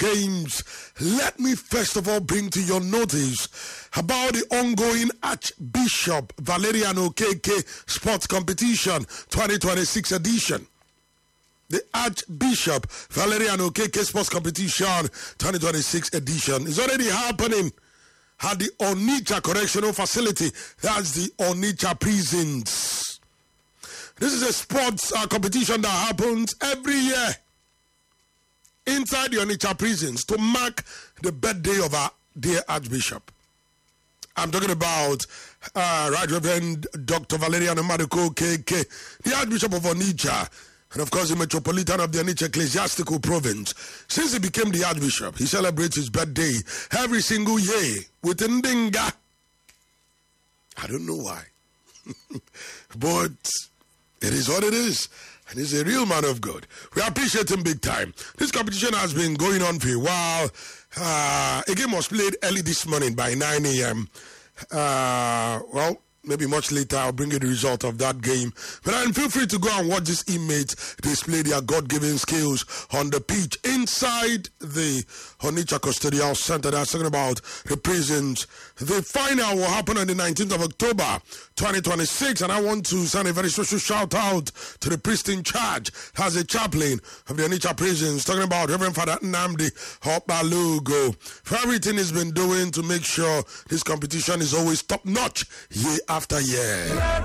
games, let me first of all bring to your notice about the ongoing Archbishop Valerian Okeke Sports Competition 2026 edition. The Archbishop Valerian Okeke Sports Competition 2026 edition is already happening at the Onitsha Correctional Facility. That's the Onitsha Prisons. This is a sports competition that happens every year inside the Onitsha Prisons to mark the birthday of our dear Archbishop. I'm talking about Right Reverend Dr. Valerian Amadoko Okeke, the Archbishop of Onitsha, and of course the Metropolitan of the Onitsha Ecclesiastical Province. Since he became the Archbishop, he celebrates his birthday every single year with Ndinga. I don't know why. But it is what it is. And he's a real man of God. We appreciate him big time. This competition has been going on for a while. A game was played early this morning by 9 a.m. Well, maybe much later I'll bring you the result of that game. But then feel free to go and watch these inmates display their God-given skills on the pitch inside the Onitsha Custodial Center. That's talking about the prisons. The final will happen on the 19th of October 2026, and I want to send a very special shout out to the priest in charge as a chaplain of the Onitsha prisons, talking about Reverend Father Nnamdi Hopalugo, for everything he's been doing to make sure this competition is always top notch year after year.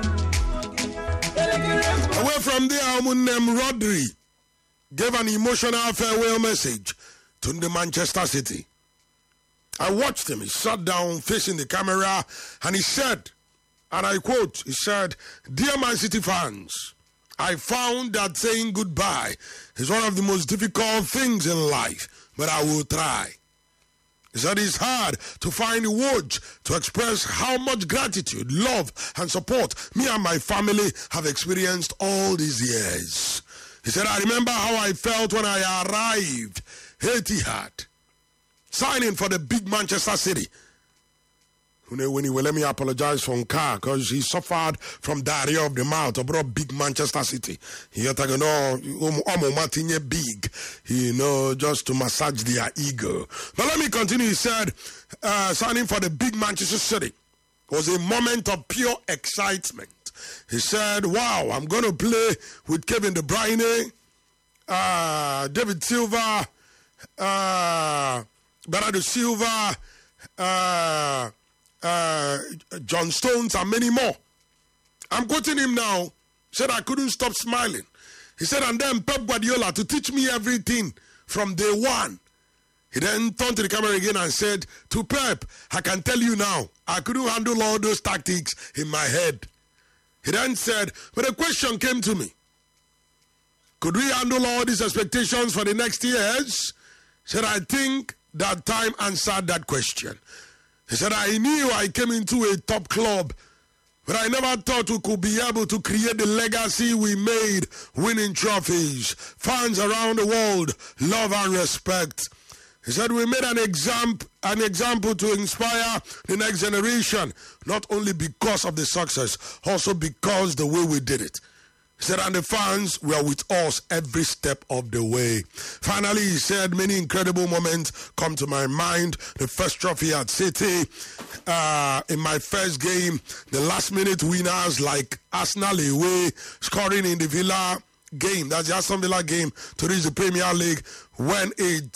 Away from there, Amunem Rodri gave an emotional farewell message to the Manchester City. I watched him. He sat down facing the camera and he said, and I quote, he said, "Dear Man City fans, I found that saying goodbye is one of the most difficult things in life, but I will try." He said it's hard to find words to express how much gratitude, love, and support me and my family have experienced all these years. He said, "I remember how I felt when I arrived Etihad, signing for the big Manchester City." When he will let me apologize for Nka because he suffered from diarrhea of the mouth about big Manchester City. He had to go big, just to massage their ego. But let me continue. He said, signing for the big Manchester City was a moment of pure excitement. He said, "Wow, I'm going to play with Kevin De Bruyne, David Silva, Bernardo Silva, John Stones, and many more." I'm quoting him now. He said, "I couldn't stop smiling." He said, "And then Pep Guardiola to teach me everything from day one." He then turned to the camera again and said, "To Pep, I can tell you now, I couldn't handle all those tactics in my head." He then said, but a question came to me. Could we handle all these expectations for the next years? He said, I think that time answered that question. He said, I knew I came into a top club, but I never thought we could be able to create the legacy we made, winning trophies, fans around the world, love and respect. He said, we made an example to inspire the next generation, not only because of the success, also because the way we did it. He said, and the fans were with us every step of the way. Finally, he said, many incredible moments come to my mind. The first trophy at City, in my first game, the last minute winners like Arsenal away, scoring in the Villa game, that's the Aston Villa game to reach the Premier League when it